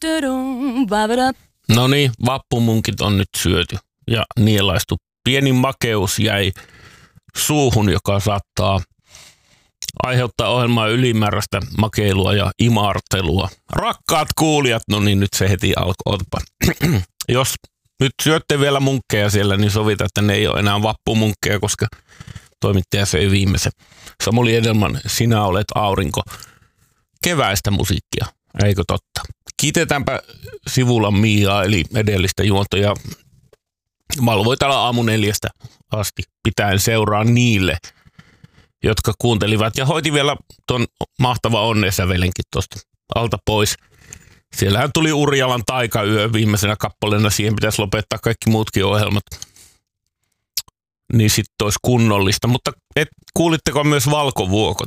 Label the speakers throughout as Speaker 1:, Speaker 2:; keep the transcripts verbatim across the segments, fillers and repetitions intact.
Speaker 1: No niin, vappumunkit on nyt syöty ja nielaistu. Pieni makeus jäi suuhun, joka saattaa aiheuttaa ohjelmaa ylimääräistä makeilua ja imartelua. Rakkaat kuulijat, no niin nyt se heti alkoi. Otapa. Jos nyt syötte vielä munkkeja siellä, niin sovita, että ne ei ole enää vappumunkkeja, koska toimittaja söi viimeisen. Samuli Edelman, sinä olet aurinko. Keväistä musiikkia, eikö totta? Kiitetäänpä Sivulan Miaa, eli edellistä juontoja. Valvoi täällä aamu neljästä asti pitäen seuraa niille, jotka kuuntelivat. Ja hoiti vielä ton mahtava onnensävelenkin tuosta alta pois. Siellähän tuli Urjalan taikayö viimeisenä kappaleena. Siihen pitäisi lopettaa kaikki muutkin ohjelmat. Niin sitten olisi kunnollista. Mutta et, kuulitteko myös Valkovuokot?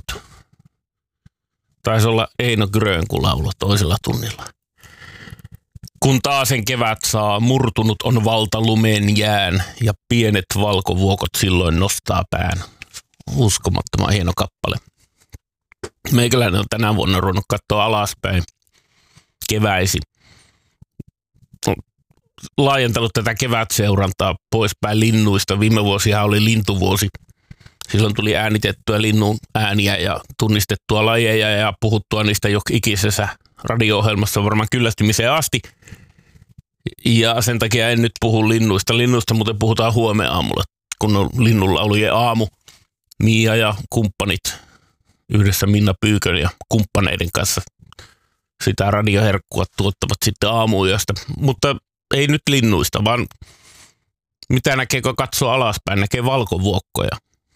Speaker 1: Taisi olla Eino Grönku-laulu toisella tunnilla. Kun taasen kevät saa, murtunut on valta lumeen jään ja pienet valkovuokot silloin nostaa pään. Uskomattoman hieno kappale. Meikäläinen on tänä vuonna ruvennut katsoa alaspäin keväisin. Laajentanut tätä kevätseurantaa poispäin linnuista. Viime vuosihan oli lintuvuosi. Silloin tuli äänitettyä linnun ääniä ja tunnistettua lajeja ja puhuttua niistä jo ikisessä radio-ohjelmassa varmaan kyllästymiseen asti. Ja sen takia en nyt puhu linnuista. Linnuista muuten puhutaan huomenna aamulla, kun on linnunlaulujen aamu. Mia ja kumppanit yhdessä Minna Pyykön ja kumppaneiden kanssa sitä radioherkkua tuottavat sitten aamuyöstä. Mutta ei nyt linnuista, vaan mitä näkee, kun katsoo alaspäin, näkee valkovuokkoja.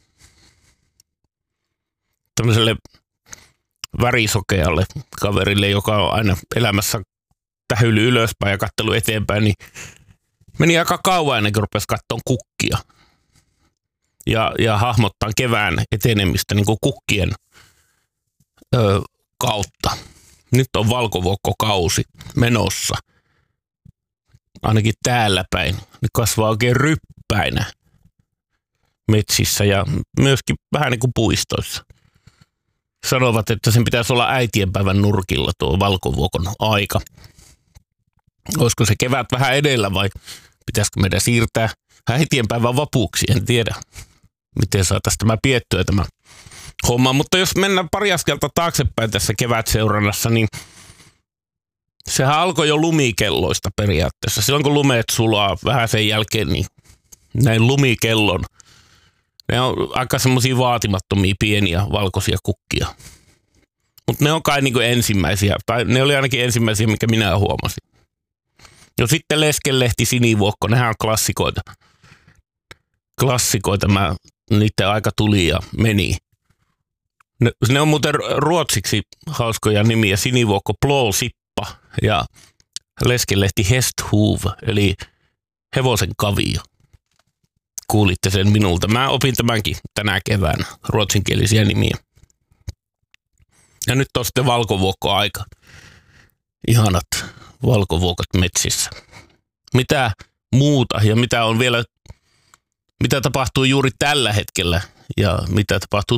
Speaker 1: Tämmöiselle värisokealle kaverille, joka on aina elämässä tähyily ylöspäin ja kattelu eteenpäin, niin meni aika kauan ennen kuin rupesi katsomaan kukkia. Ja, ja hahmottaa kevään etenemistä niin kuin kukkien ö, kautta. Nyt on valkovuokkokausi menossa. Ainakin täällä päin. Ne kasvaa oikein ryppäinä metsissä ja myöskin vähän niin kuin puistoissa. Sanovat, että sen pitäisi olla äitienpäivän nurkilla tuo valkovuokon aika. Olisiko se kevät vähän edellä vai pitäisikö meidän siirtää äitienpäivän vapuuksi? En tiedä, miten saataisiin tämä piettyä tämä homma. Mutta jos mennään pari askelta taaksepäin tässä kevätseurannassa, niin sehän alkoi jo lumikelloista periaatteessa. Silloin kun lumeet sulaa vähän sen jälkeen, niin näin lumikellon. Ne on aika semmoisia vaatimattomia pieniä valkoisia kukkia. Mutta ne on kai niinku ensimmäisiä, tai ne oli ainakin ensimmäisiä, mikä minä huomasin. Jo sitten leskelehti, sinivuokko, nehän on klassikoita. Klassikoita, mä, niiden aika tuli ja meni. Ne, ne on muuten ruotsiksi hauskoja nimiä, sinivuokko Blåsippa ja leskelehti Hästhov, eli hevosen kavio. Kuulitte sen minulta. Mä opin tämänkin tänä keväänä, ruotsinkielisiä nimiä. Ja nyt on sitten valkovuokko-aika. Ihanat valkovuokot metsissä. Mitä muuta ja mitä on vielä, mitä tapahtuu juuri tällä hetkellä ja mitä tapahtuu